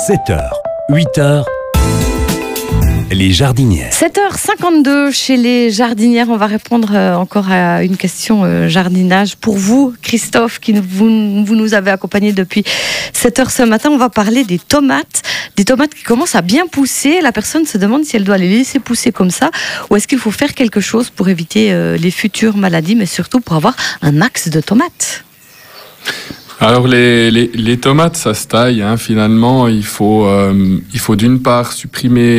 7h, 8h, les jardinières. 7h52 chez les jardinières. On va répondre encore à une question jardinage. Pour vous, Christophe, vous nous avez accompagnés depuis 7h ce matin, on va parler des tomates. Des tomates qui commencent à bien pousser. La personne se demande si elle doit les laisser pousser comme ça ou est-ce qu'il faut faire quelque chose pour éviter les futures maladies, mais surtout pour avoir un max de tomates. Alors les tomates, ça se taille. Finalement, il faut d'une part supprimer,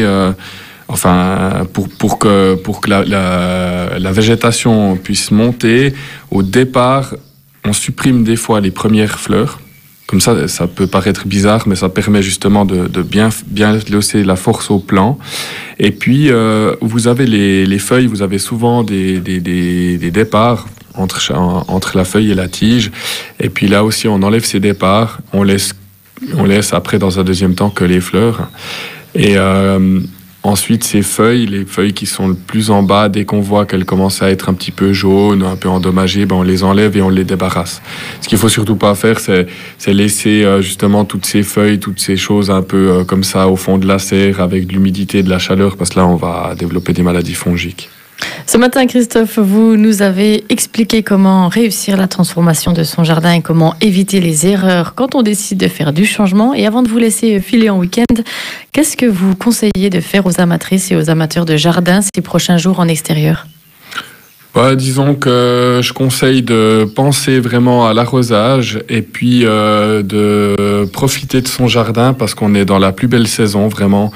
pour que la végétation puisse monter. Au départ, on supprime des fois les premières fleurs. Comme ça peut paraître bizarre, mais ça permet justement de bien laisser la force au plant. Et puis, vous avez les feuilles, vous avez souvent des départs entre la feuille et la tige. Et puis là aussi, on enlève ces départs. On laisse après, dans un deuxième temps, que les fleurs. Et ensuite, les feuilles qui sont le plus en bas, dès qu'on voit qu'elles commencent à être un petit peu jaunes, un peu endommagées, on les enlève et on les débarrasse. Ce qu'il ne faut surtout pas faire, c'est laisser justement toutes ces feuilles, toutes ces choses un peu comme ça au fond de la serre avec de l'humidité, de la chaleur, parce que là, on va développer des maladies fongiques. Ce matin, Christophe, vous nous avez expliqué comment réussir la transformation de son jardin et comment éviter les erreurs quand on décide de faire du changement. Et avant de vous laisser filer en week-end, qu'est-ce que vous conseillez de faire aux amatrices et aux amateurs de jardin ces prochains jours en extérieur ? Disons que je conseille de penser vraiment à l'arrosage et puis de profiter de son jardin parce qu'on est dans la plus belle saison, vraiment.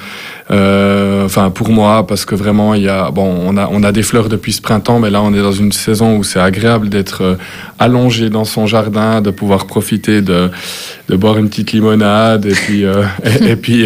Pour moi, parce que vraiment, on a des fleurs depuis ce printemps, mais là, on est dans une saison où c'est agréable d'être allongé dans son jardin, de pouvoir profiter de boire une petite limonade et puis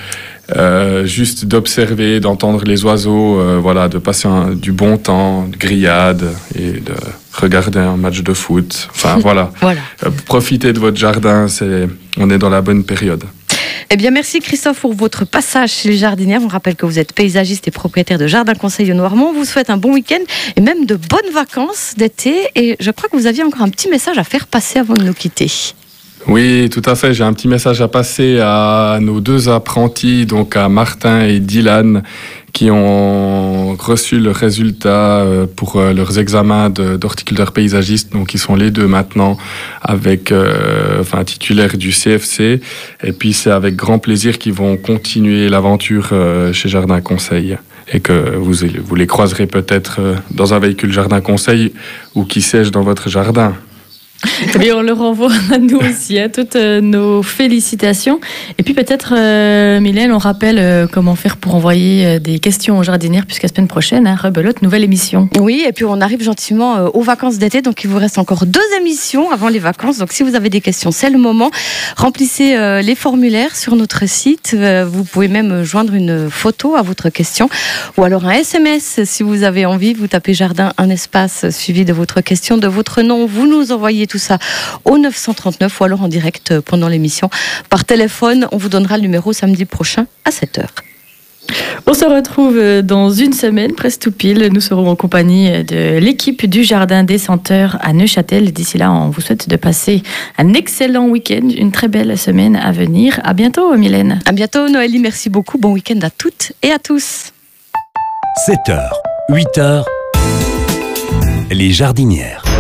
juste d'observer, d'entendre les oiseaux, de passer du bon temps, de grillade et de regarder un match de foot. Voilà. Profitez de votre jardin, on est dans la bonne période. Eh bien, merci Christophe pour votre passage chez les jardinières. On rappelle que vous êtes paysagiste et propriétaire de Jardin Conseil au Noirmont. On vous souhaite un bon week-end et même de bonnes vacances d'été. Et je crois que vous aviez encore un petit message à faire passer avant de nous quitter. Oui, tout à fait. J'ai un petit message à passer à nos deux apprentis, donc à Martin et Dylan, qui ont reçu le résultat pour leurs examens d'horticulteur paysagiste. Donc, ils sont les deux maintenant avec titulaires du CFC. Et puis, c'est avec grand plaisir qu'ils vont continuer l'aventure chez Jardin Conseil. Et que vous les croiserez peut-être dans un véhicule Jardin Conseil ou qui sait dans votre jardin. Et on leur envoie à nous aussi toutes nos félicitations. Et puis peut-être, Mylène, on rappelle comment faire pour envoyer des questions aux jardinières, puisqu'à la semaine prochaine, rebelote, nouvelle émission. Oui, et puis on arrive gentiment aux vacances d'été, donc il vous reste encore 2 émissions avant les vacances. Donc si vous avez des questions, c'est le moment. Remplissez les formulaires sur notre site. Vous pouvez même joindre une photo à votre question ou alors un SMS si vous avez envie. Vous tapez jardin, un espace suivi de votre question, de votre nom. Vous nous envoyez tout ça au 939 ou alors en direct pendant l'émission par téléphone. On vous donnera le numéro samedi prochain à 7h. On se retrouve dans une semaine, presque tout pile. Nous serons en compagnie de l'équipe du Jardin des Senteurs à Neuchâtel. D'ici là, on vous souhaite de passer un excellent week-end, une très belle semaine à venir. À bientôt, Mylène. À bientôt, Noélie. Merci beaucoup. Bon week-end à toutes et à tous. 7h, 8h, les jardinières.